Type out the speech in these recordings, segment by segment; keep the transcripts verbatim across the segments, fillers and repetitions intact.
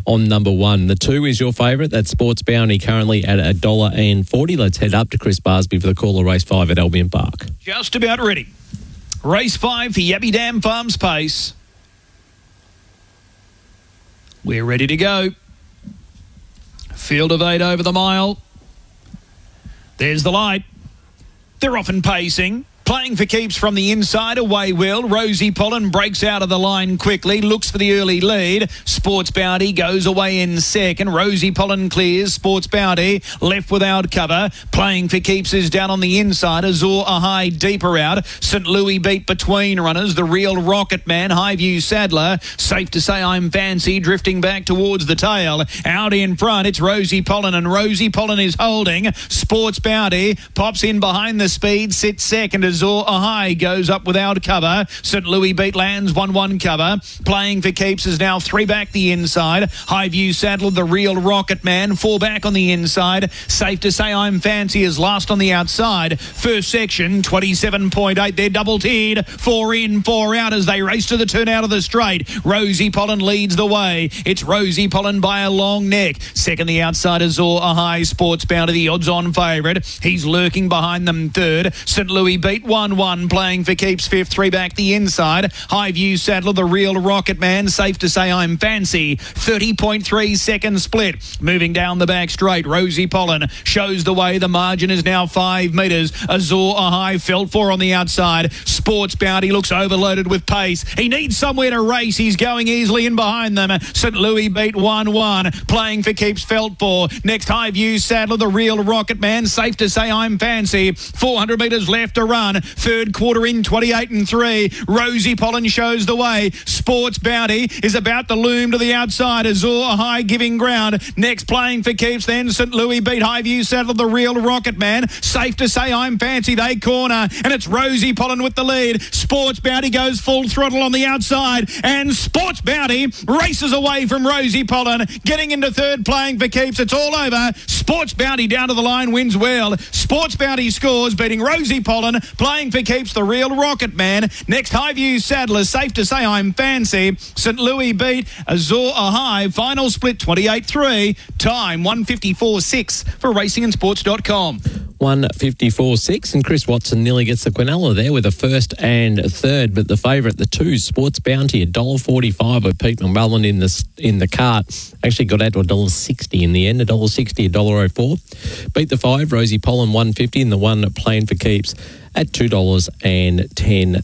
on number one. The two is your favourite. That's Sports Bounty, currently at one dollar forty. Let's head up to Chris Barsby for the call of race five at Albion Park. Just about ready. Race five for Yabby Dam Farms Pace. We're ready to go. Field of eight over the mile. There's the light. They're off and pacing. Playing for keeps from the inside, away will. Rosie Pollen breaks out of the line quickly, looks for the early lead. Sports Bounty goes away in second. Rosie Pollen clears. Sports Bounty left without cover. Playing for keeps is down on the inside. Azor Ahai deeper out. St Louis beat between runners. The Real Rocket Man, Highview Sadler. Safe to say I'm Fancy drifting back towards the tail. Out in front, it's Rosie Pollen, and Rosie Pollen is holding. Sports Bounty pops in behind the speed, sits second. Azor Ahai goes up without cover. St Louis beat lands one one cover. Playing for keeps is now three back the inside. Highview Saddle, the Real Rocket Man, four back on the inside. Safe to say I'm Fancy is last on the outside. First section, twenty-seven point eight. They're double tiered. Four in, four out as they race to the turn out of the straight. Rosie Pollen leads the way. It's Rosie Pollen by a long neck. Second the outside, Azor Ahai. Sports Bounty, the odds-on favourite. He's lurking behind them third. St Louis beat one one, playing for keeps fifth, three back the inside. Highview Saddler, the Real Rocket Man, safe to say I'm Fancy. thirty point three second split. Moving down the back straight, Rosie Pollen shows the way. The margin is now five metres. Azor Ahai felt for on the outside. Sports Bounty looks overloaded with pace. He needs somewhere to race. He's going easily in behind them. St Louis beat one one. Playing for keeps felt for. Next, Highview Saddler, the Real Rocket Man, safe to say I'm Fancy. four hundred metres left to run. Third quarter in, twenty-eight and three. Rosie Pollen shows the way. Sports Bounty is about to loom to the outside. Azor Ahai giving ground. Next, playing for keeps then. St Louis beat Highview Saddle, the Real Rocket Man. Safe to say I'm Fancy. They corner, and it's Rosie Pollen with the lead. Sports Bounty goes full throttle on the outside, and Sports Bounty races away from Rosie Pollen. Getting into third, playing for keeps. It's all over. Sports Bounty down to the line wins well. Sports Bounty scores, beating Rosie Pollen. Playing for keeps, the Real Rocket Man. Next, Highview Saddler, safe to say I'm Fancy. St Louis beat Azor Ahai. Final split twenty-eight three. Time one fifty-four six for racing and sports dot com. one fifty-four six, and Chris Watson nearly gets the Quinella there with a first and a third, but the favourite, the two, Sports Bounty, one dollar forty-five with Pete McMullen in the in the cart. Actually got out to one dollar sixty in the end, one dollar sixty, one dollar oh four. Beat the five, Rosie Pollen, one fifty, and the one playing for keeps at two dollars ten.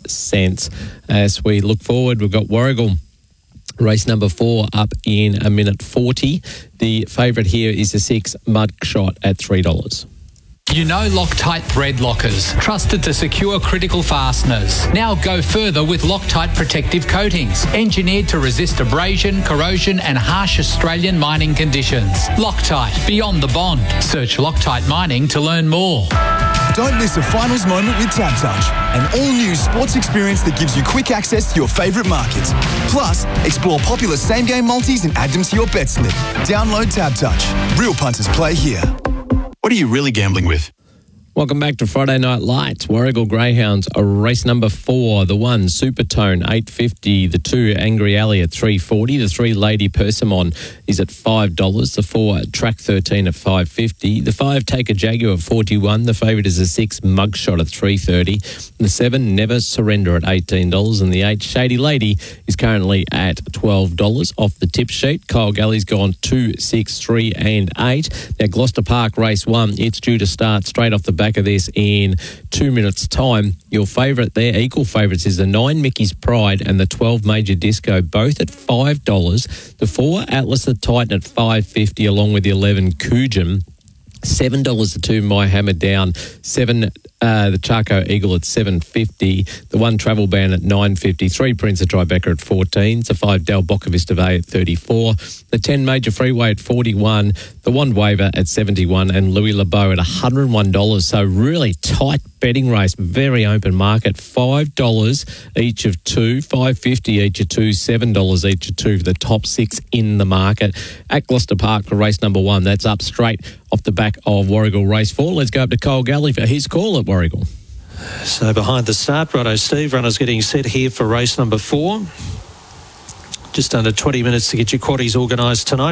As we look forward, we've got Warragul. Race number four up in a minute forty. The favourite here is the six, Mugshot, at three dollars. You know Loctite thread lockers, trusted to secure critical fasteners. Now go further with Loctite protective coatings, engineered to resist abrasion, corrosion and harsh Australian mining conditions. Loctite, beyond the bond. Search Loctite Mining to learn more. Don't miss a finals moment with TabTouch, an all-new sports experience that gives you quick access to your favourite markets. Plus, explore popular same-game multis and add them to your bet slip. Download TabTouch. Real punters play here. What are you really gambling with? Welcome back to Friday Night Lights. Warragul Greyhounds, a race number four. The one, Supertone, eight fifty. The two, Angry Alley, at three forty. The three, Lady Persimmon, is at five dollars. The four, Track thirteen, at five fifty. The five, Take a Jaguar, at forty-one. The favourite is the six, Mugshot, at three thirty. The seven, Never Surrender, at eighteen dollars. And the eight, Shady Lady, is currently at twelve dollars. Off the tip sheet, Kyle Galley's gone two, six, three and eight. Now, Gloucester Park race one, it's due to start straight off the back of this in two minutes' time. Your favourite there, equal favourites, is the nine, Mickey's Pride, and the twelve, Major Disco, both at five dollars. The four, Atlas the Titan, at five fifty, along with the eleven, Coogin. seven dollars the two, My Hammer Down. seven Uh, the Charco Eagle at seven fifty. The one, Travel Ban, at nine fifty. three, Prince of Tribeca, at fourteen. The five, Del Boca Vista Bay, at thirty-four. The ten, Major Freeway, at forty-one. The one, Waver, at seventy-one. And Louis LeBeau at one hundred one dollars. So really tight betting race, very open market. five dollars each of two, five fifty each of two, seven dollars each of two for the top six in the market. At Gloucester Park for race number one, that's up straight off the back of Warragul race four. Let's go up to Cole Galley for his call at Warragul. So behind the start, righto Steve, runners getting set here for race number four. Just under twenty minutes to get your quaddies organised tonight.